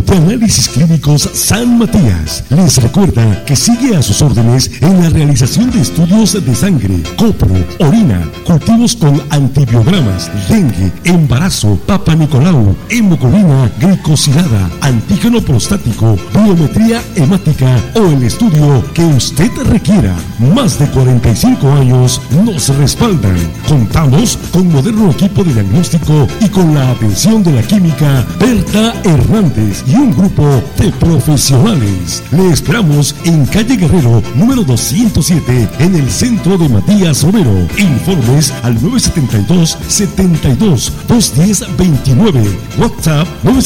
de Análisis Clínicos San Matías les recuerda que sigue a sus órdenes en la realización de estudios de sangre, copro, orina, cultivos con antibiogramas, dengue, embarazo, Papa Nicolau, hemoglobina glicosilada, antígeno prostático, biometría hemática o el estudio que usted requiera. Más de 45 años nos respaldan. Contamos con moderno equipo de diagnóstico y con la atención de la química Berta Hernández y un grupo de profesionales. Le esperamos en calle Guerrero, número 207, en el centro de Matías Romero. Informes al 972-72-210-29. WhatsApp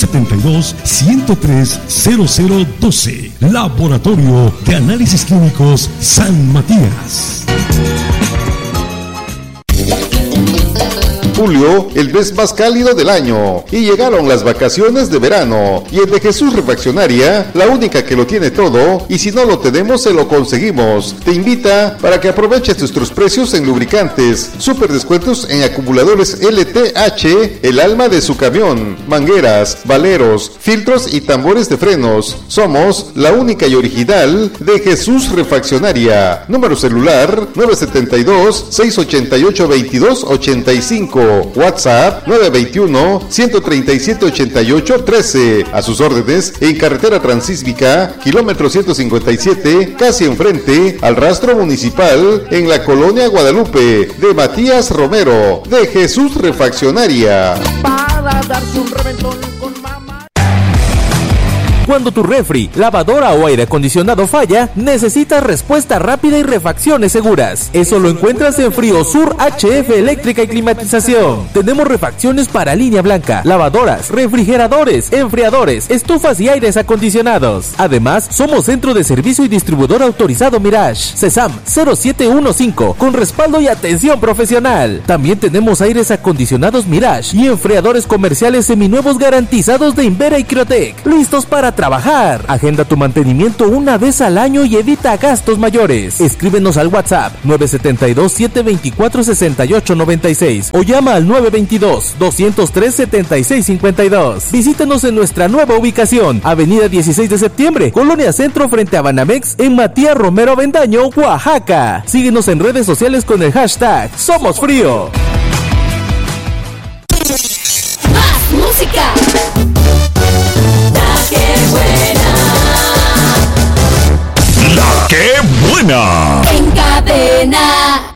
972-103-0012. Laboratorio de Análisis Clínicos San Matías. Julio, el mes más cálido del año, y llegaron las vacaciones de verano, y en De Jesús Refaccionaria, la única que lo tiene todo, y si no lo tenemos se lo conseguimos. Te invita para que aproveches nuestros precios en lubricantes, super descuentos en acumuladores LTH, el alma de su camión, mangueras, valeros, filtros y tambores de frenos. Somos la única y original De Jesús Refaccionaria. Número celular 972-688-2285. WhatsApp 921-137-88-13. A sus órdenes en carretera transísmica, kilómetro 157, casi enfrente al rastro municipal, en la colonia Guadalupe, de Matías Romero, De Jesús Refaccionaria. Para darse un reventón con mamá. Cuando tu refri, lavadora o aire acondicionado falla, necesitas respuesta rápida y refacciones seguras. Eso lo encuentras en Friosur HF Eléctrica y Climatización. Tenemos refacciones para línea blanca, lavadoras, refrigeradores, enfriadores, estufas y aires acondicionados. Además, somos centro de servicio y distribuidor autorizado Mirage, CESAM 0715, con respaldo y atención profesional. También tenemos aires acondicionados Mirage y enfriadores comerciales seminuevos garantizados de Invera y Criotec, listos para trabajar. Agenda tu mantenimiento una vez al año y evita gastos mayores. Escríbenos al WhatsApp 972-724-6896 o llama al 922-203-7652. Visítenos en nuestra nueva ubicación, Avenida 16 de Septiembre, Colonia Centro, frente a Banamex, en Matías Romero Avendaño, Oaxaca. Síguenos en redes sociales con el hashtag Somos Frío. Más música. ¡La que buena! En cadena.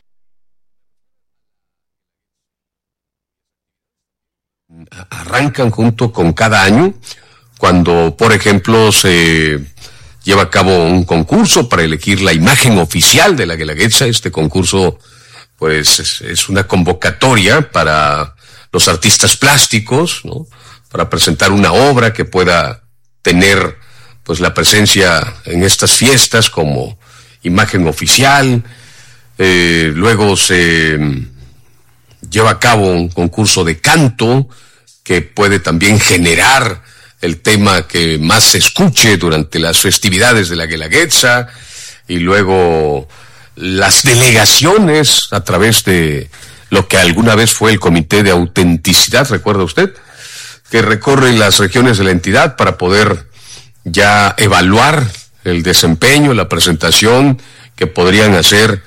Arrancan junto con cada año, cuando, por ejemplo, se lleva a cabo un concurso para elegir la imagen oficial de la Guelaguetza. Este concurso, pues, es una convocatoria para los artistas plásticos, ¿no?, para presentar una obra que pueda tener, pues, la presencia en estas fiestas como imagen oficial. Luego se lleva a cabo un concurso de canto que puede también generar el tema que más se escuche durante las festividades de la Guelaguetza, y luego las delegaciones a través de lo que alguna vez fue el Comité de Autenticidad, ¿recuerda usted?, que recorre las regiones de la entidad para poder ya evaluar el desempeño, la presentación que podrían hacer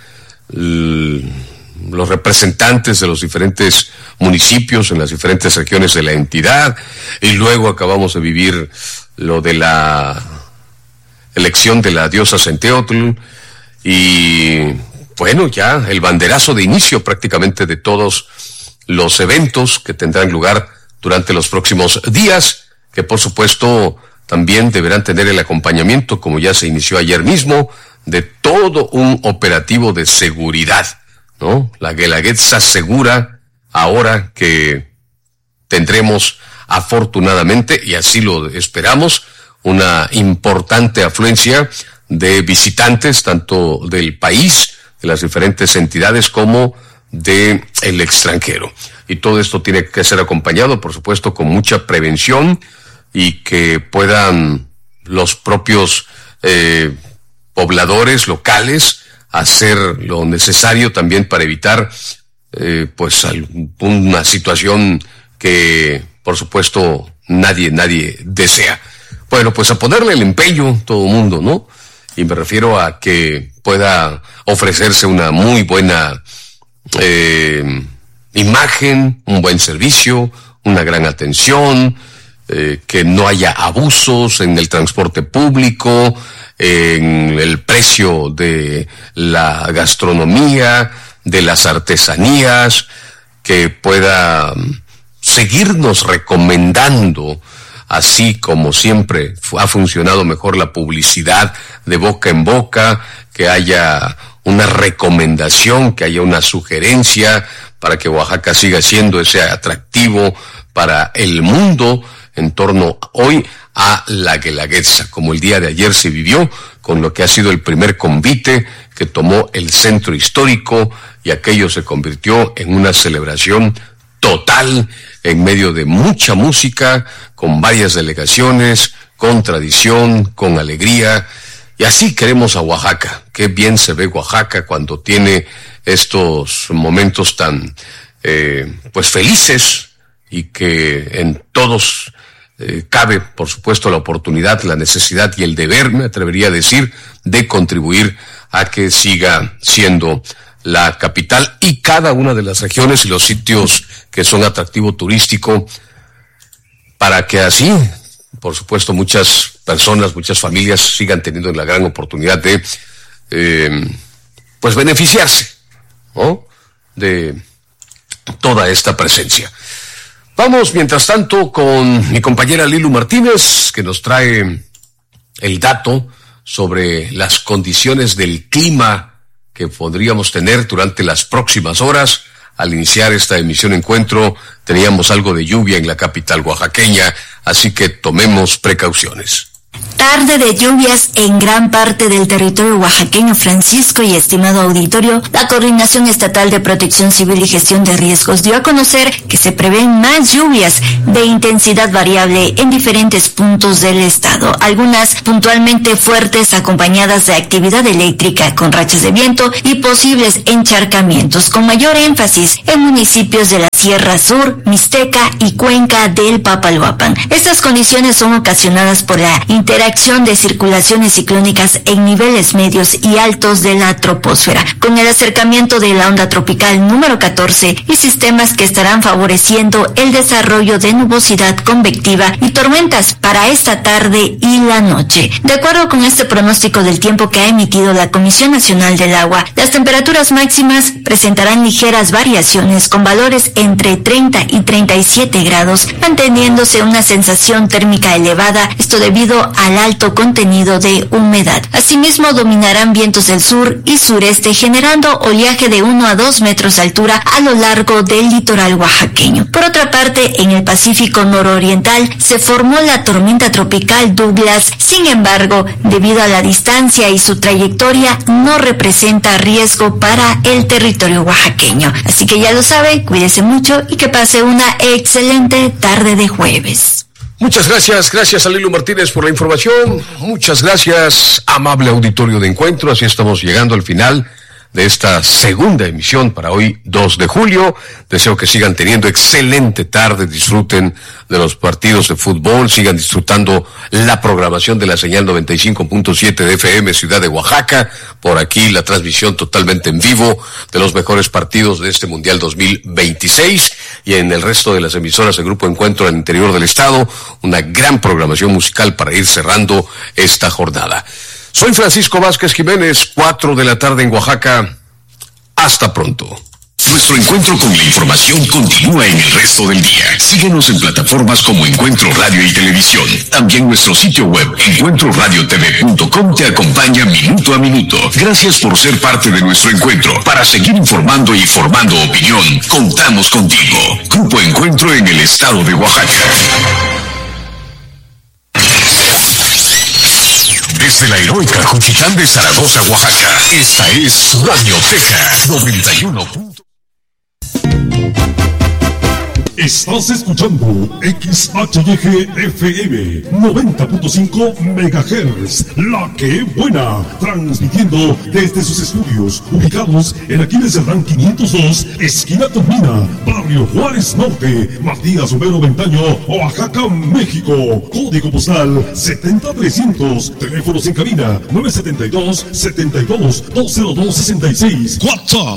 los representantes de los diferentes municipios en las diferentes regiones de la entidad. Y luego acabamos de vivir lo de la elección de la diosa Centeotl, y bueno, ya el banderazo de inicio prácticamente de todos los eventos que tendrán lugar durante los próximos días, que por supuesto también deberán tener el acompañamiento, como ya se inició ayer mismo, de todo un operativo de seguridad, ¿no? La Guelaguetza segura, ahora que tendremos, afortunadamente, y así lo esperamos, una importante afluencia de visitantes, tanto del país, de las diferentes entidades, como del extranjero. Y todo esto tiene que ser acompañado, por supuesto, con mucha prevención, y que puedan los propios pobladores locales hacer lo necesario también para evitar pues alguna situación que, por supuesto, nadie desea. bueno, pues a ponerle el empeño todo el mundo, ¿no? Y me refiero a que pueda ofrecerse una muy buena imagen, un buen servicio, una gran atención, que no haya abusos en el transporte público, en el precio de la gastronomía, de las artesanías, que pueda seguirnos recomendando, así como siempre ha funcionado mejor la publicidad de boca en boca, que haya una recomendación, que haya una sugerencia para que Oaxaca siga siendo ese atractivo para el mundo en torno hoy a la Guelaguetza, como el día de ayer se vivió con lo que ha sido el primer convite que tomó el centro histórico, y aquello se convirtió en una celebración total en medio de mucha música, con varias delegaciones, con tradición, con alegría. Y así queremos a Oaxaca. Qué bien se ve Oaxaca cuando tiene estos momentos tan pues felices, y que en todos cabe, por supuesto, la oportunidad, la necesidad y el deber, me atrevería a decir, de contribuir a que siga siendo la capital y cada una de las regiones y los sitios que son atractivo turístico, para que así, por supuesto, muchas personas, muchas familias sigan teniendo la gran oportunidad de pues beneficiarse, ¿no?, de toda esta presencia. Vamos, mientras tanto, con mi compañera Lilu Martínez, que nos trae el dato sobre las condiciones del clima que podríamos tener durante las próximas horas. Al iniciar esta emisión Encuentro, teníamos algo de lluvia en la capital oaxaqueña, así que tomemos precauciones. Tarde de lluvias en gran parte del territorio oaxaqueño, Francisco, y estimado auditorio. La Coordinación Estatal de Protección Civil y Gestión de Riesgos dio a conocer que se prevén más lluvias de intensidad variable en diferentes puntos del estado, algunas puntualmente fuertes acompañadas de actividad eléctrica con rachas de viento y posibles encharcamientos, con mayor énfasis en municipios de la Sierra Sur, Mixteca y Cuenca del Papaloapan. Estas condiciones son ocasionadas por la interacción de circulaciones ciclónicas en niveles medios y altos de la troposfera, con el acercamiento de la onda tropical número 14 y sistemas que estarán favoreciendo el desarrollo de nubosidad convectiva y tormentas para esta tarde y la noche. De acuerdo con este pronóstico del tiempo que ha emitido la Comisión Nacional del Agua, las temperaturas máximas presentarán ligeras variaciones con valores entre 30 y 37 grados, manteniéndose una sensación térmica elevada, esto debido al alto contenido de humedad. Asimismo, dominarán vientos del sur y sureste, generando oleaje de 1 a 2 metros de altura a lo largo del litoral oaxaqueño. Por otra parte, en el Pacífico nororiental se formó la tormenta tropical Douglas. Sin embargo, debido a la distancia y su trayectoria, no representa riesgo para el territorio oaxaqueño. Así que ya lo sabe, cuídese mucho y que pase una excelente tarde de jueves. Muchas gracias a Lilu Martínez por la información. Muchas gracias, amable auditorio de Encuentro. Así estamos llegando al final de esta segunda emisión para hoy, 2 de julio. Deseo que sigan teniendo excelente tarde, disfruten de los partidos de fútbol, sigan disfrutando la programación de la señal 95.7 de FM Ciudad de Oaxaca. Por aquí la transmisión totalmente en vivo de los mejores partidos de este Mundial 2026, y en el resto de las emisoras del Grupo Encuentro al interior del estado, una gran programación musical para ir cerrando esta jornada. Soy Francisco Vázquez Jiménez, 4 de la tarde en Oaxaca. Hasta pronto. Nuestro encuentro con la información continúa en el resto del día. Síguenos en plataformas como Encuentro Radio y Televisión. También nuestro sitio web, encuentroradiotv.com, te acompaña minuto a minuto. Gracias por ser parte de nuestro encuentro. Para seguir informando y formando opinión, contamos contigo. Grupo Encuentro en el estado de Oaxaca. Desde la heroica Juchitán de Zaragoza, Oaxaca, esta es Radioteca 91. Estás escuchando XHYG FM 90.5 MHz, La Que Buena, transmitiendo desde sus estudios ubicados en Aquiles Cerdán 502, esquina Tomina, Barrio Juárez Norte, Matías Romero Ventaño, Oaxaca, México. Código postal 70300, teléfonos en cabina 972-72-20266, WhatsApp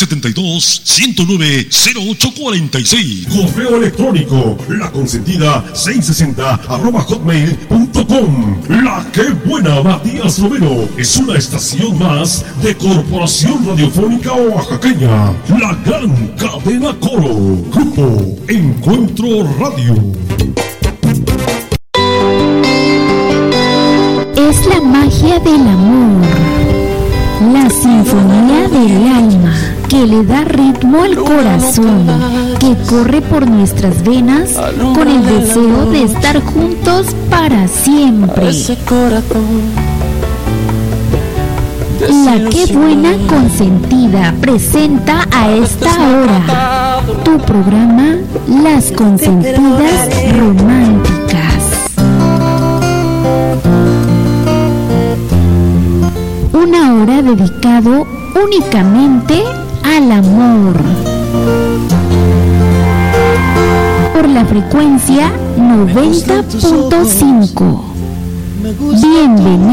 972-109-0846, correo electrónico laconsentida660@hotmail.com. La Que Buena, Matías Romero, es una estación más de Corporación Radiofónica Oaxaqueña, la gran cadena Coro, Grupo Encuentro Radio. Es la magia del amor, la sinfonía del alma que le da ritmo al corazón, que corre por nuestras venas con el deseo de estar juntos para siempre. La Que Buena Consentida presenta a esta hora tu programa Las Consentidas Románticas. Una hora dedicado únicamente al amor. Por la frecuencia 90.5. Bienvenido.